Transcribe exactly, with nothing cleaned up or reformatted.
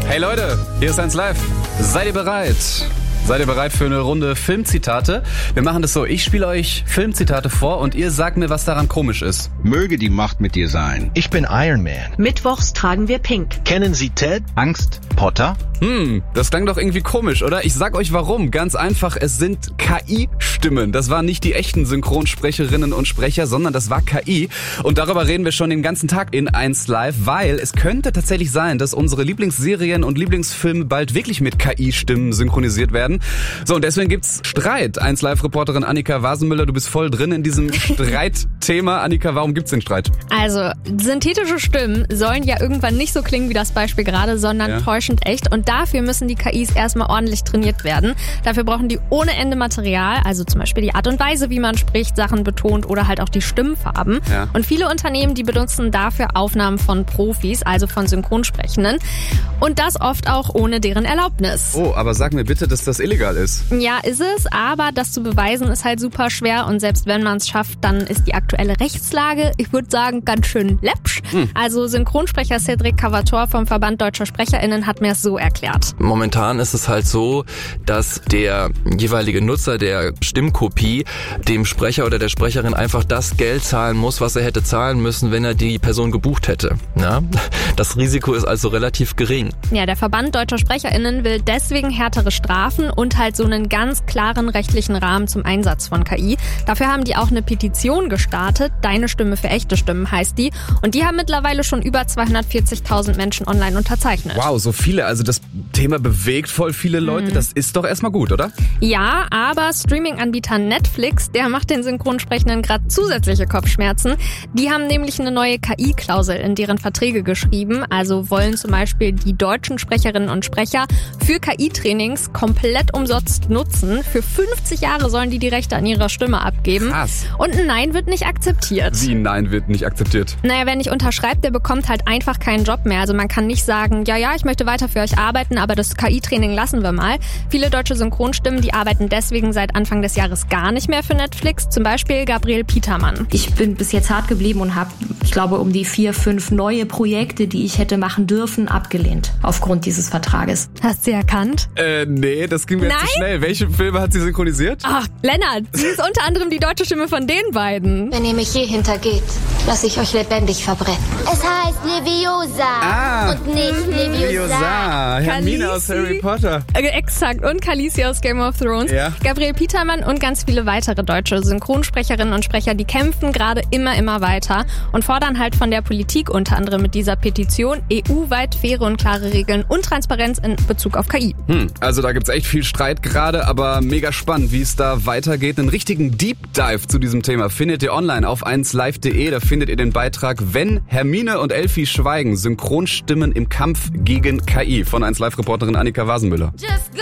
Hey Leute, hier ist eins live. Seid ihr bereit? Seid ihr bereit für eine Runde Filmzitate? Wir machen das so, ich spiele euch Filmzitate vor und ihr sagt mir, was daran komisch ist. Möge die Macht mit dir sein. Ich bin Iron Man. Mittwochs tragen wir pink. Kennen Sie Ted? Angst. Potter? Hm, das klang doch irgendwie komisch, oder? Ich sag euch warum. Ganz einfach, es sind K I-Stimmen. Das waren nicht die echten Synchronsprecherinnen und Sprecher, sondern das war K I. Und darüber reden wir schon den ganzen Tag in eins live, weil es könnte tatsächlich sein, dass unsere Lieblingsserien und Lieblingsfilme bald wirklich mit K I-Stimmen synchronisiert werden. So, und deswegen gibt's Streit. eins live-Reporterin Annika Wasenmüller, du bist voll drin in diesem Streitthema. Annika, warum gibt's den Streit? Also, synthetische Stimmen sollen ja irgendwann nicht so klingen wie das Beispiel gerade, sondern Ja. täuschend echt. Und dafür müssen die K Is erstmal ordentlich trainiert werden. Dafür brauchen die ohne Ende Material, also zum Beispiel die Art und Weise, wie man spricht, Sachen betont oder halt auch die Stimmfarben. Ja. Und viele Unternehmen, die benutzen dafür Aufnahmen von Profis, also von Synchronsprechenden. Und das oft auch ohne deren Erlaubnis. Oh, aber sag mir bitte, dass das illegal ist. Ja, ist es, aber das zu beweisen ist halt super schwer und selbst wenn man es schafft, dann ist die aktuelle Rechtslage, ich würde sagen, ganz schön läppsch. Hm. Also Synchronsprecher Cedric Cavator vom Verband Deutscher SprecherInnen hat mir es so erklärt. Momentan ist es halt so, dass der jeweilige Nutzer der Stimmkopie dem Sprecher oder der Sprecherin einfach das Geld zahlen muss, was er hätte zahlen müssen, wenn er die Person gebucht hätte. Ja? Das Risiko ist also relativ gering. Ja, der Verband Deutscher SprecherInnen will deswegen härtere Strafen und halt so einen ganz klaren rechtlichen Rahmen zum Einsatz von K I. Dafür haben die auch eine Petition gestartet. Deine Stimme für echte Stimmen heißt die. Und die haben mittlerweile schon über zweihundertvierzigtausend Menschen online unterzeichnet. Wow, so viele. Also das Thema bewegt voll viele Leute. Das ist doch erstmal gut, oder? Ja, aber Streaming-Anbieter Netflix, der macht den Synchronsprechenden gerade zusätzliche Kopfschmerzen. Die haben nämlich eine neue K I-Klausel in deren Verträge geschrieben. Also wollen zum Beispiel die deutschen Sprecherinnen und Sprecher für K I-Trainings komplett umsonst nutzen. Für fünfzig Jahre sollen die die Rechte an ihrer Stimme abgeben. Krass. Und ein Nein wird nicht akzeptiert. Wie Nein wird nicht akzeptiert. Naja, wer nicht unterschreibt, der bekommt halt einfach keinen Job mehr. Also man kann nicht sagen, ja, ja, ich möchte weiter für euch arbeiten, aber das K I-Training lassen wir mal. Viele deutsche Synchronstimmen, die arbeiten deswegen seit Anfang des Jahres gar nicht mehr für Netflix. Zum Beispiel Gabriel Petermann. Ich bin bis jetzt hart geblieben und habe, ich glaube, um die vier, fünf neue Projekte, die ich hätte machen dürfen, abgelehnt. Aufgrund dieses Vertrages. Hast du sie erkannt? Äh, nee, das ging mir jetzt zu Nein? schnell. Welche Filme hat sie synchronisiert? Ach, Lennart, sie ist unter anderem die deutsche Stimme von den beiden. Wenn ihr mich je hintergeht, lasse ich euch lebendig verbrennen. Es heißt Leviosa Ah. und nicht Leviosa. Leviosa, Hermine aus Khaleesi. Harry Potter. Äh, Exakt. Und Khaleesi aus Game of Thrones. Ja. Gabriel Petermann und ganz viele weitere deutsche Synchronsprecherinnen und Sprecher, die kämpfen gerade immer, immer weiter und fordern halt von der Politik unter anderem mit dieser Petition E U-weit faire und klare Regeln und Transparenz in Bezug auf K I. Hm, also da gibt's echt viel Streit gerade, aber mega spannend, wie es da weitergeht. Einen richtigen Deep Dive zu diesem Thema findet ihr online auf eins live punkt de. Da findet ihr den Beitrag Wenn Hermine und Elfi schweigen. Synchronstimmen im Kampf gegen K I von eins live Reporterin Annika Wasenmüller.